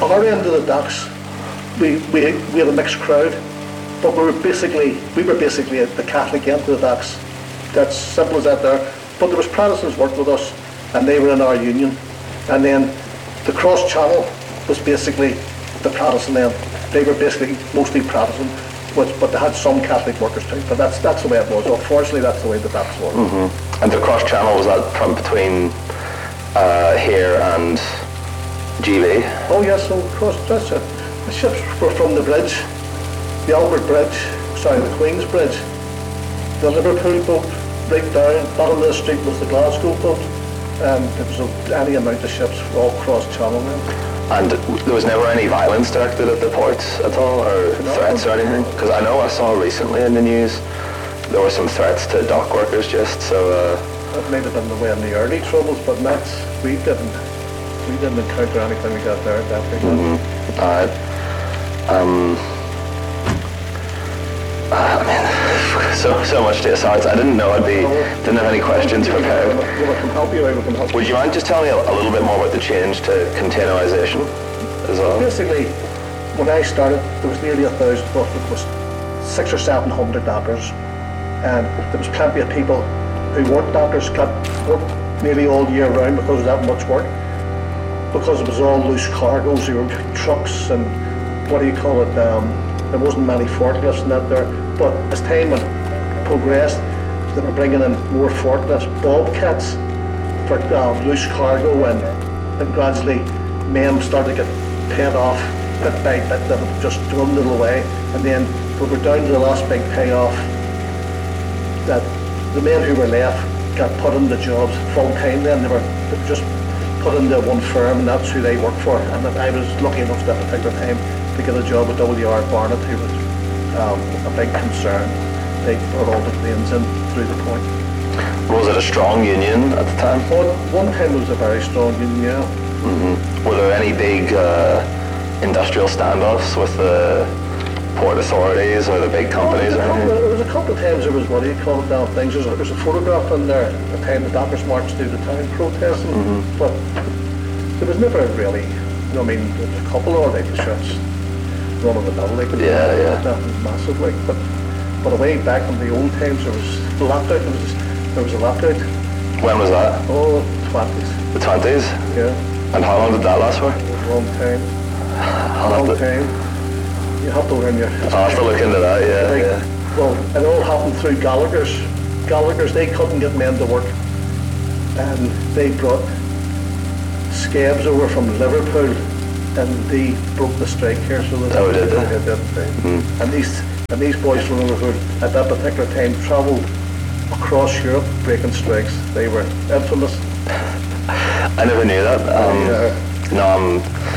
our end of the docks, we had a mixed crowd, but we were basically at the Catholic end of the docks. That's simple as that there. But there was Protestants worked with us, and they were in our union. And then the cross channel was basically the Protestant end. They were basically mostly Protestant, but they had some Catholic workers too. But that's the way it was. Unfortunately, that's the way the docks were. Mm-hmm. And the cross channel, was that from between here and GB? Oh yes, so that's it. The ships were from the bridge, the Albert Bridge, the Queen's Bridge, the Liverpool boat, right down, bottom of the street was the Glasgow boat, and there was any amount of ships all cross-channel then. And there was never any violence directed at the ports at all, or threats or anything? Because I know I saw recently in the news there were some threats to dock workers just, so... That might have been the way in the early troubles, but we didn't encounter anything like that there, definitely. Mm-hmm. Alright. I mean, so much to aside. I didn't know didn't have any questions prepared. Well, I can help you. Would you mind just telling me a little bit more about the change to containerisation as well? Basically, when I started, there was nearly 1,000, but it was 600 or 700 dockers, and there was plenty of people who weren't dockers, got work nearly all year round because of that much work, because it was all loose cargoes, there were trucks and there wasn't many forklifts in that there, but as time progressed, they were bringing in more forklifts, bobcats for loose cargo, and gradually men started to get paid off bit by bit, that it just dwindled away, and then we were down to the last big payoff, that the men who were left got put into jobs full time then, they were just put into one firm, and that's who they worked for, and I was lucky enough that particular time to get a job with W.R. Barnett, who was a big concern. They brought all the planes in through the point. Was it a strong union at the time? One time it was a very strong union, yeah. Mm-hmm. Were there any big industrial standoffs with the port authorities or the big companies or anything? There was a couple of times there was, things. There's a photograph in there at the time the dockers marched through the town protesting, but there was never really, there was a couple of ships running the middle, nothing massive, but away back in the old times there was a lockout. There was a lockout. When was that? Oh, 20s. The 20s? Yeah. And how long did that last for? A long time. Time. You have to learn your... I'll have to look into that, yeah. Well, it all happened through Gallagher's. Gallagher's, they couldn't get men to work, and they brought scabs over from Liverpool, and they broke the strike here, so that they did that. And these boys from Liverpool at that particular time travelled across Europe breaking strikes. They were infamous. I never knew that. No,